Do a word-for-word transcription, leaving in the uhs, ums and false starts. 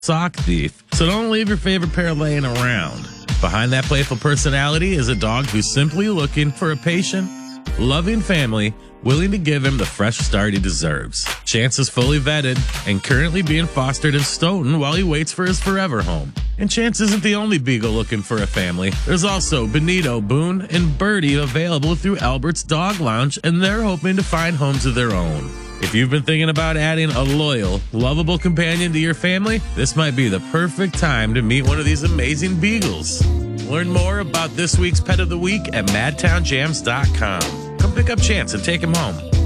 sock thief, so don't leave your favorite pair laying around. Behind that playful personality is a dog who's simply looking for a patient, loving family willing to give him the fresh start he deserves. Chance is fully vetted and currently being fostered in Stoughton while he waits for his forever home. And Chance isn't the only beagle looking for a family. There's also Benito, Boone, and Birdie available through Albert's Dog Lounge, and they're hoping to find homes of their own. If you've been thinking about adding a loyal, lovable companion to your family, this might be the perfect time to meet one of these amazing beagles. Learn more about this week's Pet of the Week at mad town jams dot com. Come pick up Chance and take him home.